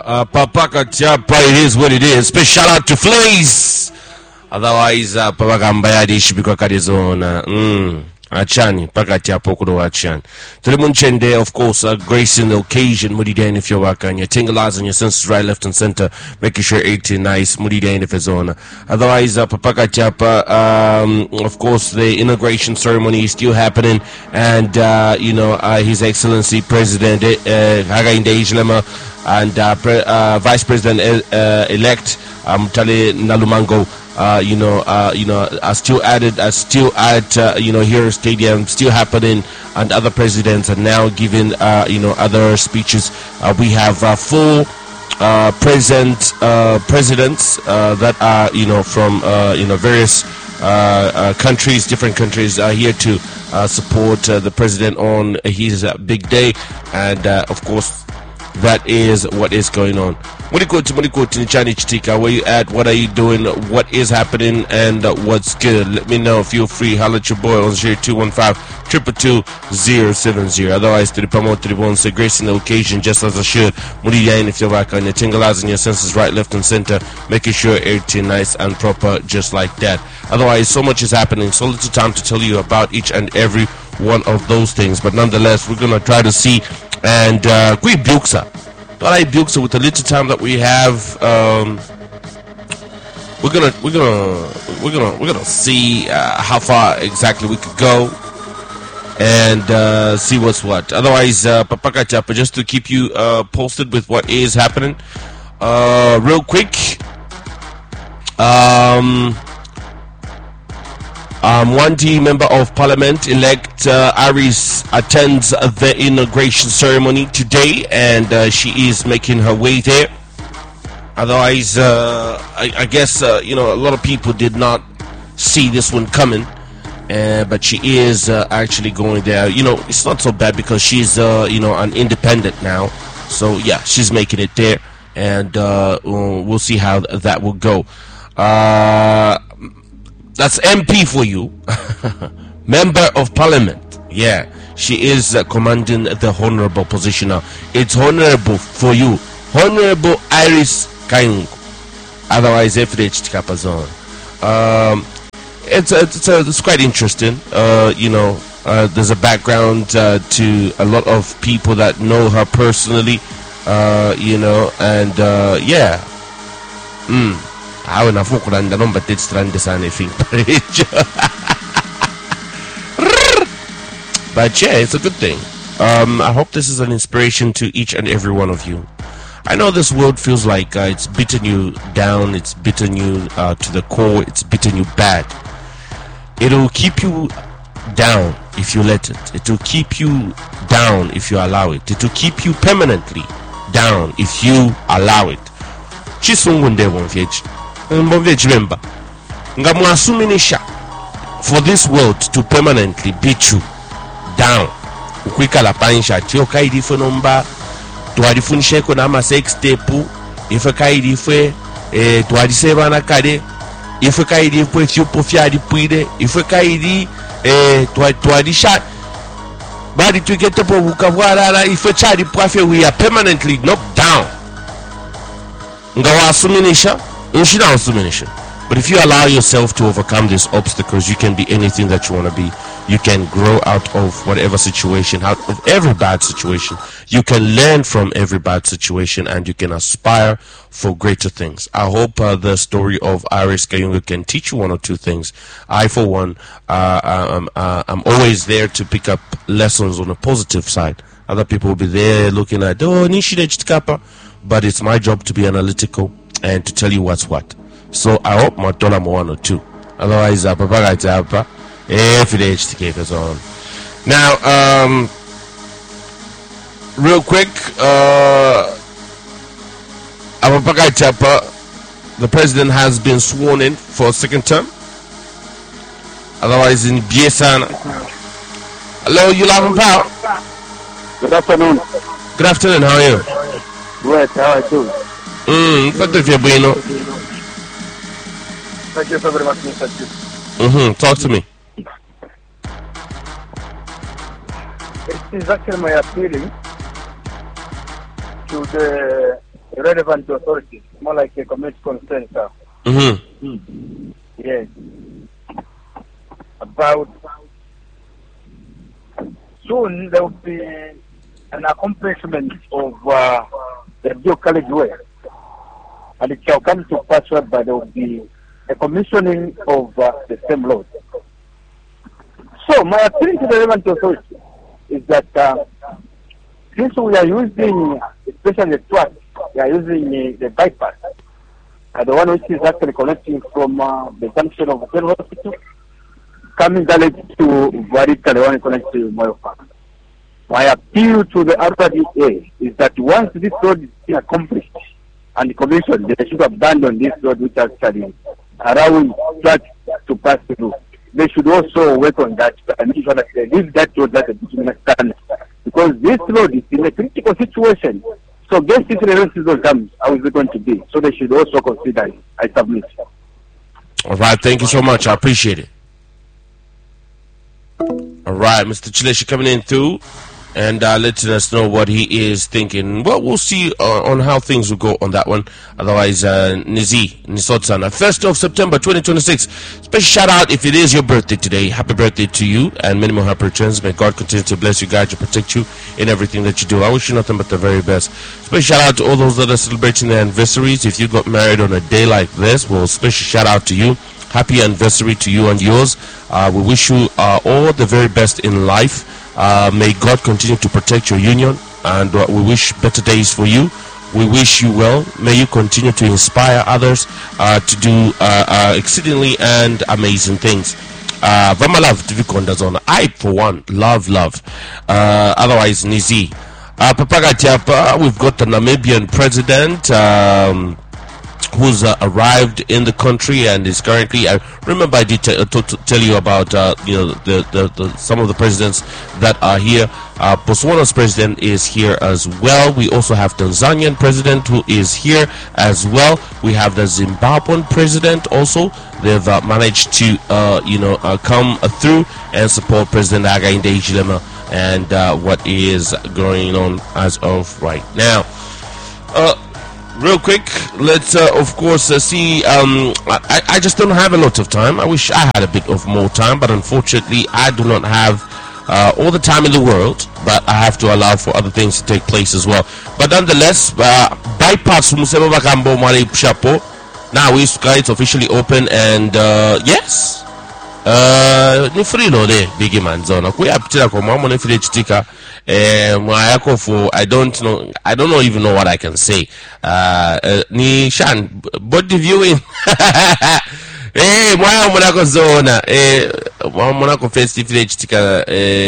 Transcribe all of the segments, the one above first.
Papaka Tiapa, it is what it is. Special shout out to Flays. Otherwise, Papaka Mbayadi should be Arizona. Achani, Pakati Apokuro Achan. Telemunchende, of course, gracing the occasion, Mudidan if you're working, your tingles and your senses right, left, and center, making sure 18 nice, Mudidan if it's on. Otherwise, Pakati Apa, of course, the inauguration ceremony is still happening, and, His Excellency President Hakainde Hichilema and Vice President elect Mutale Nalumango. Are still at Hero Stadium, still happening, and other presidents are now giving other speeches. We have full presidents that are from various countries, different countries, are here to support the president on his big day, and of course that is what is going on. Munikoti Nichani Chitika, where you at? What are you doing? What is happening? And what's good? Let me know. Feel free. Holla at your boy on 0215-222-070. Otherwise, to the promote to the one, say grace in the occasion, just as I should. Muriyain, if you're back on your tingles and your senses right, left, and center, making sure everything nice and proper, just like that. Otherwise, so much is happening, so little time to tell you about each and every one of those things. But nonetheless, we're gonna try to see and quick Buksa. But I Buksa with the little time that we have. We're gonna see how far exactly we could go and see what's what. Otherwise, Papaka Chapa, just to keep you posted with what is happening. Real quick. One member of parliament elect Iris attends the inauguration ceremony today, and she is making her way there. Otherwise, I guess a lot of people did not see this one coming, but she is actually going there. It's not so bad because she's an independent now, so yeah, she's making it there, and we'll see how that will go. That's MP for you. Member of Parliament. Yeah, she is commanding the honorable position now. It's honorable for you. Honorable Iris Kayungu. Otherwise, FDH Tikapazon. It's quite interesting. There's a background to a lot of people that know her personally. Yeah. But yeah, it's a good thing. I hope this is an inspiration to each and every one of you. I know this world feels like it's beaten you down, it's beaten you to the core, it's beaten you bad. It'll keep you down if you let it. It will keep you down if you allow it. It will keep you permanently down if you allow it. For this world to permanently beat you down, ukwikala panisha tio kaidi fwe nomba tuwadifunishe kuna ama sextape ife kaidi fwe tuwadiseba na kade ife kaidi fwe fiupo fiadi puide ife kaidi tuwadisha badi tuikete po wukavwarara ife chadi pwafe, we are permanently knocked down. Ngawa asuminisha unshina asuminisha. But if you allow yourself to overcome these obstacles, you can be anything that you want to be. You can grow out of whatever situation, out of every bad situation. You can learn from every bad situation, and you can aspire for greater things. I hope the story of Iris Kayungu can teach you one or two things. I, for one, I'm always there to pick up lessons on the positive side. Other people will be there looking at, Nishide Chitkapa, but it's my job to be analytical and to tell you what's what. So I hope my dollar more one or two. Otherwise, Papa Tapa, FDH takers on. Now, real quick, Papa Tapa, the president has been sworn in for a second term. Otherwise, in Biesana. Hello, you love and power. Good afternoon. Good afternoon. How are you? Good. How are you? Thank you so very much, Mr. Chief. Talk to me. It is actually my appealing to the relevant authorities, more like a community concern, sir. Yes. About soon there will be an accomplishment of the Dual Carriageway, and it shall come to pass whereby there will be a commissioning of the same road. So my appeal to the relevant authority is that since we are using, especially the truck, we are using the bypass, the one which is actually connecting from the junction of the hospital, coming directly to Varita, the one connecting to Moyo Park. My appeal to the RDA is that once this road is accomplished and commissioned, they should abandon this road which actually allowing trucks to pass through. They should also work on that and make sure that they leave that road that is standard. Because this road is in a critical situation. So guess if the rain season comes, how is it going to be? So they should also consider it. I submit. All right, thank you so much. I appreciate it. All right, Mr. Chileshi coming in through and letting us know what he is thinking. Well, we'll see on how things will go on that one. Otherwise, Nizi Nisotsana, 1st of September 2026. Special shout out if it is your birthday today. Happy birthday to you and many more happy returns. May God continue to bless you, guide you, protect you in everything that you do. I wish you nothing but the very best. Special shout out to all those that are celebrating their anniversaries. If you got married on a day like this, well, special shout out to you. Happy anniversary to you and yours. We wish you all the very best in life. May God continue to protect your union, and we wish better days for you. We wish you well. May you continue to inspire others to do exceedingly and amazing things. Vama love Divikonda Zona. I, for one, love. Otherwise, Nizi. Papaga Tiapa, we've got the Namibian president. Who's arrived in the country and is currently. I remember I did tell you about the some of the presidents that are here. Botswana's president is here as well. We also have Tanzanian president who is here as well. We have the Zimbabwean president also. They've managed to come through and support President Hakainde Hichilema and what is going on as of right now. Real quick, let's of course see. I just don't have a lot of time. I wish I had a bit of more time, but unfortunately I do not have all the time in the world. But I have to allow for other things to take place as well. But nonetheless, bypass Musema Bakambo Mali Chapo. Now it's officially open, and yes, ni free lo de bigi manzona. Kuya pitira kwa mama ni free chitika. For I don't even know what I can say. Ni Shan body viewing. Mwaya Monaco zona. Monaco festive chitika.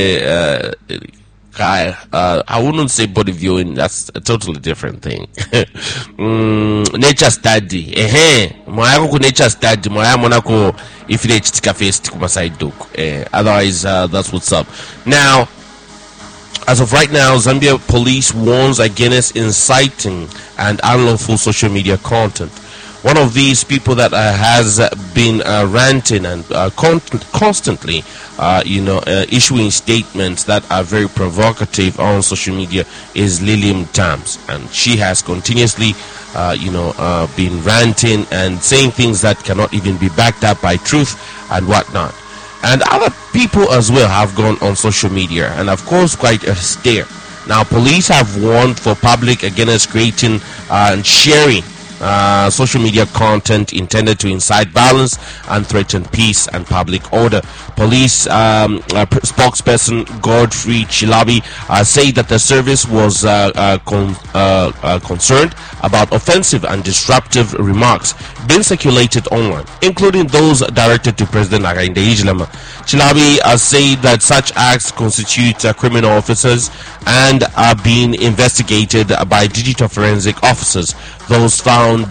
I wouldn't say body viewing. That's a totally different thing. Nature study. Mwaya ku nature study. Mwaya Monaco ifile chitika fest kumasai duk. Otherwise, that's what's up. Now. As of right now, Zambia police warns against inciting and unlawful social media content. One of these people that has been ranting and constantly, issuing statements that are very provocative on social media is Lilium Tams, and she has continuously, been ranting and saying things that cannot even be backed up by truth and whatnot. And other people as well have gone on social media, and of course quite a stare. Now police have warned for public against creating and sharing social media content intended to incite violence and threaten peace and public order. Police spokesperson Godfrey Chilabi said that the service was concerned about offensive and disruptive remarks being circulated online, including those directed to President Hakainde Hichilema. Chilabi said that such acts constitute criminal offences and are being investigated by digital forensic officers. Those found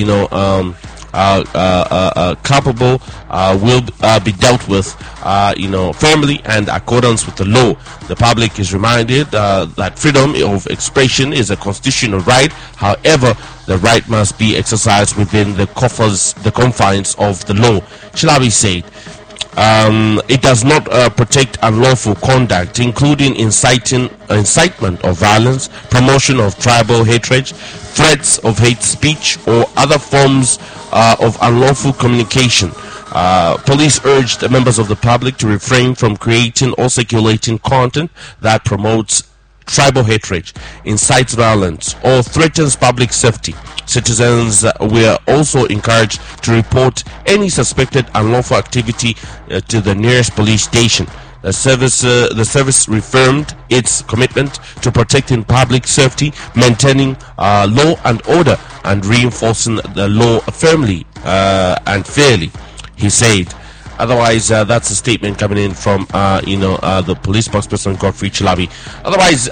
culpable will be dealt with firmly and accordance with the law. The public is reminded that freedom of expression is a constitutional right. However, the right must be exercised within the confines of the law. Chilabi said It does not protect unlawful conduct, including incitement of violence, promotion of tribal hatred, threats of hate speech, or other forms of unlawful communication. Police urged the members of the public to refrain from creating or circulating content that promotes tribal hatred, incites violence, or threatens public safety. Citizens were also encouraged to report any suspected unlawful activity to the nearest police station. The service reaffirmed its commitment to protecting public safety, maintaining law and order, and reinforcing the law firmly and fairly, he said. Otherwise, that's a statement coming in from the police spokesperson Godfrey Chilabi. Otherwise,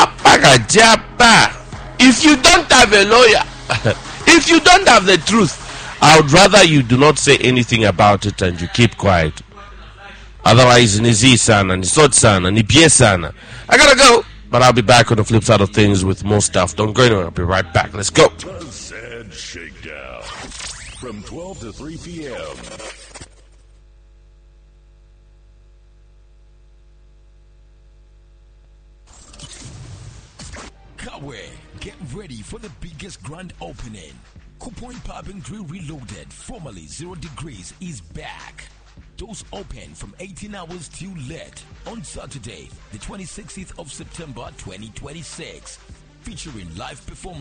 if you don't have a lawyer, if you don't have the truth, I would rather you do not say anything about it and you keep quiet. Otherwise, nizi sana, nisot sana, nipie sana. I gotta go, but I'll be back on the flip side of things with more stuff. Don't go anywhere. I'll be right back. Let's go. Said Shakedown from 12 to 3 p.m. Kawe, get ready for the biggest grand opening. Coupon Popping Drill Reloaded, formerly 0 Degrees, is back. Doors open from 18 hours till late on Saturday, the 26th of September 2026, featuring live performance